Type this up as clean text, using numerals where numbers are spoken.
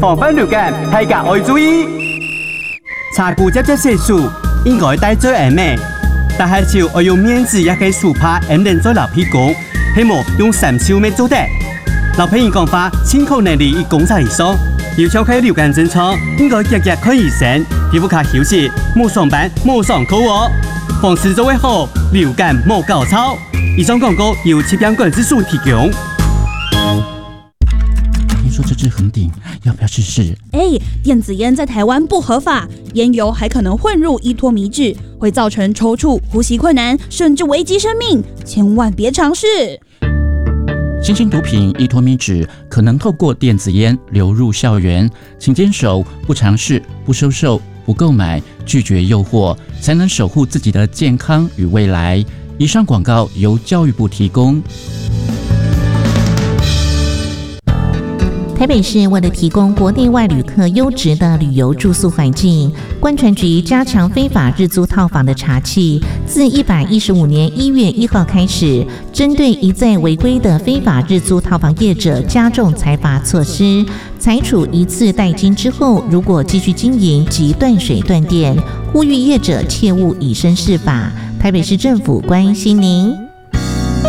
防范流感，大家要注意。查古接细數應該帶最嚴密，但係就要用面子也可以super 唔能做老屁股，希望用3手咩做得。老朋友講話，清口能力與工作以上，要想開流感症狀，應該日日看醫生，皮膚卡休息，冇上班冇上課哦。防治做會好，流感冇搞錯。以上廣告由疾病管制署提供。 聽說這支很頂，要不要試試？ 電子煙在台灣不合法，煙油還可能混入依托米脂，會造成抽搐、呼吸困難，甚至危及生命，千萬別嘗試。 新興毒品依托米脂可能透過電子煙流入校園，請堅守不嘗試、不收受、不購買、拒絕誘惑，才能守護自己的健康與未來。以上廣告由教育部提供。 台北市为了提供国内外旅客优质的旅游住宿环境，观传局加强非法日租套房的查缉。自115年1月1号开始，针对一再违规的非法日租套房业者加重裁罚措施，裁处一次代金之后，如果继续经营即断水断电。呼吁业者切勿以身试法。台北市政府关心您。